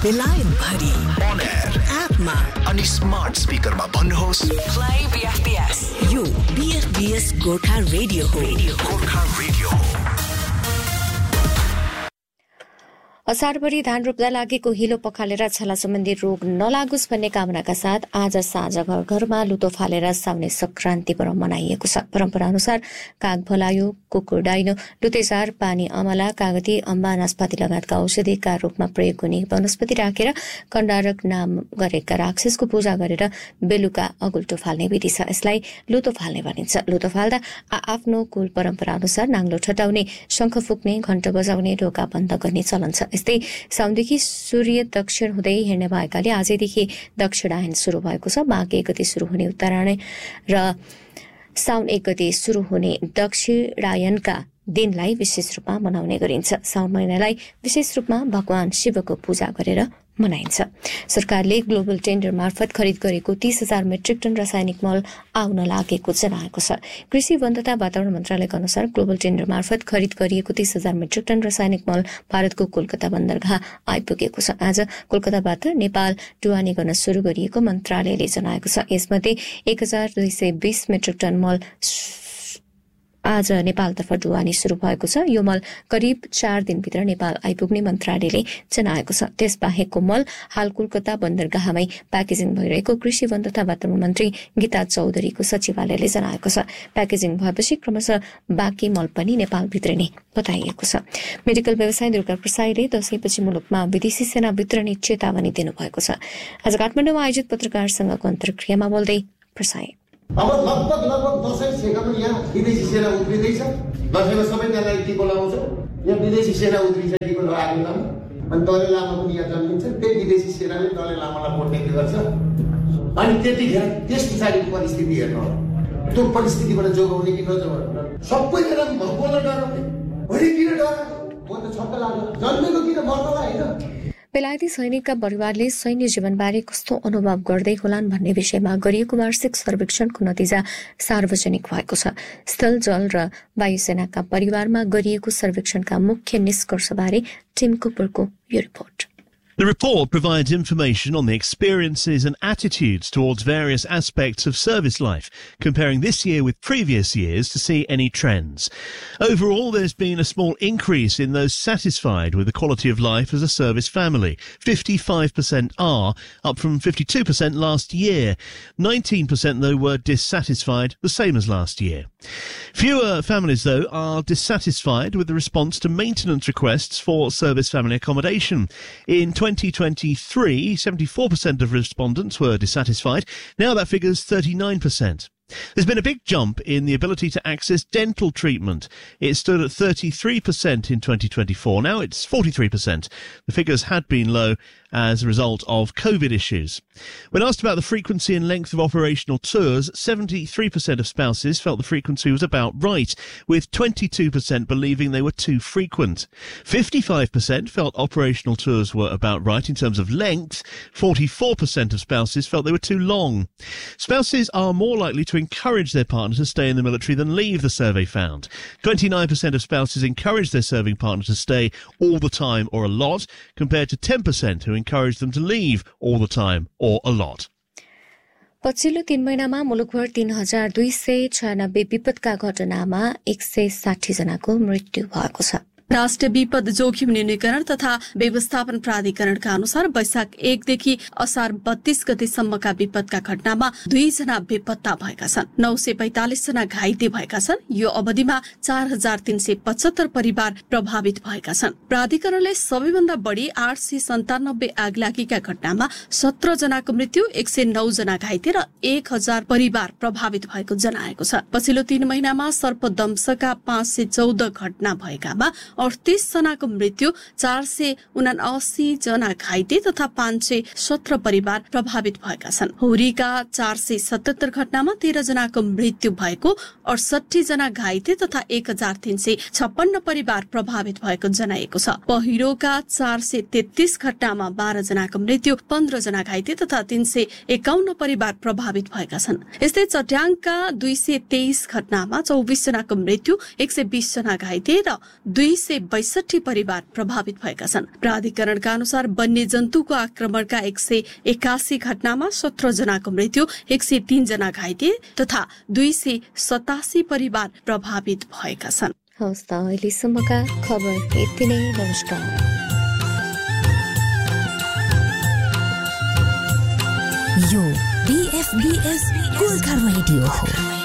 बेलायत भरि on air एपमा अनि स्मार्ट स्पिकरमा भन्नुहोस् प्ले बीएफबीएस। यो बीएफबीएस गोर्खा रेडियो हो। गोर्खा रेडियो हो। असारभरि धान रोप्दा लागेको हिलो पखालेर छाला सम्बन्धी रोग नलागोस् भन्ने कामनाका साथ आज साँझ घर घरमा लुतो फालेर साउने संक्रान्ति पर्व मनाइएको छ। परम्परा अनुसार काग भलायो, कुकुर डाइनो, लुतेसार, पानी अमला, कागती, अम्बा, नास्पाती लगायतका औषधिका रूपमा प्रयोग हुने वनस्पति राखेर कण्डारक नाम गरेका राक्षसको पूजा गरेर बेलुका अगुल्टो फाल्ने विधि छ। यसलाई लुतो फाल्ने भनिन्छ। लुतो फाल्दा आफ्नो कुल परम्परा अनुसार नाङ्लो ठटाउने, शङ्ख फुक्ने, घण्ट बजाउने, ढोका बन्द गर्ने चलन छ। यस्तै साउनदेखि सूर्य दक्षिण हुँदै हिँड्ने भएकाले आजदेखि दक्षिणायन शुरू भएको छ। माघ 1 गते शुरू हुने उत्तरायण र साउन 1 गते शुरू हुने दक्षिणायनका दिनलाई विशेष रूपमा मनाउने गरिन्छ। साउन महिनालाई विशेष रूपमा भगवान शिवको पूजा गरेर मनाइन्छ। सरकारले ग्लोबल टेन्डर मार्फत खरिद गरेको 30,000 मेट्रिक टन रासायनिक मल आउन लागेको जनाएको छ। कृषि वन तथा वातावरण मन्त्रालयका अनुसार ग्लोबल टेन्डर मार्फत खरिद गरिएको 30,000 मेट्रिक टन रासायनिक मल भारतको कोलकाता बन्दरगाह आइपुगेको छ। आज कोलकाताबाट नेपाल ढुवानी गर्न शुरू गरिएको मन्त्रालयले जनाएको छ। यसमध्ये 1,220 मेट्रिक टन मल आज नेपालतर्फ ढुवानी शुरू भएको छ। यो मल करिब 4 दिनभित्र नेपाल आइपुग्ने मन्त्रालयले जनाएको छ। त्यसबाहेकको मल हाल कोलकाता बन्दरगाहमै प्याकेजिङ भइरहेको कृषि वन तथा वातावरण मन्त्री गीता चौधरीको सचिवालयले जनाएको छ। प्याकेजिङ भएपछि क्रमशः बाँकी मल पनि नेपालभित्र नै बताइएको छ। मेडिकल व्यवसायी दुर्गा प्रसाईले दशैंपछि मुलुकमा विदेशी सेना वितरणी चेतावनी दिनुभएको छ। आज काठमाडौँमा आयोजित पत्रकार संघको अन्तर्क्रियामा बोल्दै प्रसाई अब लगभग दशैं छेकमा यहाँ विदेशी सेना उत्रिँदैछ। दशैंमा सबैजनालाई टिको लगाउँछ। यहाँ विदेशी सेना उत्रिन्छ टिको लगाएको बेलामा अनि दलाई लामा पनि यहाँ जन्मिन्छ। त्यही विदेशी सेनाले दलाई लामालाई प्रोटेक्ट गर्छ। अनि त्यतिखेर त्यस पछाडिको परिस्थिति हेर्नु होला। त्यो परिस्थितिबाट जोगाउने कि नजोगाउने सबैजना भगवानलाई डराउने भरि किन डराएको म त छक्क लाग्यो। जन्मेको किन मर्नलाई होइन। बेलायती सैनिकका परिवारले सैन्य जीवनबारे कस्तो अनुभव गर्दै होलान् भन्ने विषयमा गरिएको वार्षिक सर्वेक्षणको नतिजा सार्वजनिक भएको छ। स्थल, जल र वायुसेनाका परिवारमा गरिएको सर्वेक्षणका मुख्य निष्कर्षबारे टिम कुपरको यो report. The report provides information on the experiences and attitudes towards various aspects of service life, comparing this year with previous years to see any trends. Overall, there's been a small increase in those satisfied with the quality of life as a service family. 55% are, up from 52% last year. 19% though were dissatisfied, the same as last year. Fewer families though are dissatisfied with the response to maintenance requests for service family accommodation. In 2023, 74% of respondents were dissatisfied. Now that figure's 39%. There's been a big jump in the ability to access dental treatment. It stood at 33% in 2024. Now it's 43%. The figures had been low as a result of COVID issues. When asked about the frequency and length of operational tours, 73% of spouses felt the frequency was about right, with 22% believing they were too frequent. 55% felt operational tours were about right in terms of length. 44% of spouses felt they were too long. Spouses are more likely to encourage their partner to stay in the military than leave, the survey found. 29% of spouses encourage their serving partner to stay all the time or a lot, compared to 10% who encourage them to leave all the time or a lot. पछिल्लो 3 महिनामा मुलुकभर 3,296 विपदका घटनामा 160 जनाको मृत्यु भएको छ। राष्ट्रिय विपद जोखिम न्यूनीकरण तथा व्यवस्थापन प्राधिकरणका अनुसार वैशाख 1 देखि असार 32 गतेसम्मका विपदका घटनामा 2 जना बेपत्ता भएका छन्। 945 जना घाइते भएका छन्। यो अवधिमा 4,375 परिवार प्रभावित भएका छन्। प्राधिकरणले सबैभन्दा बढी 897 आगलागीका घटनामा 17 जनाको मृत्यु, 109 जना घाइते र 1,000 परिवार प्रभावित भएको जनाएको छ। पछिल्लो 3 महिनामा सर्पदंशका 514 घटना भएकामा 38 जनाको मृत्यु, 479 जना घाइते तथा 517 परिवार प्रभावित भएका छन्। हुरीका 477 घटनामा 13 जनाको मृत्यु भएको, 68 जना घाइते तथा 1,356 परिवार प्रभावित भएको जनाएको छ। पहिरोका 433 घटनामा 12 जनाको मृत्यु, 15 जना घाइते तथा 351 परिवार प्रभावित भएका छन्। यस्तै चट्याङका 223 घटनामा 24 जनाको मृत्यु, 120 जना घाइते र 2 262 परिवार प्रभावित भएका छन्। प्राधिकरणका अनुसार वन्यजन्तुको आक्रमणका 181 घटनामा 17 जनाको मृत्यु, 103 जना घाइते तथा 287 परिवार प्रभावित भएका छन्। हवस् त अहिलेसम्मका खबर यति नै। नमस्कार। यो BFBS गोर्खा रेडियो हो।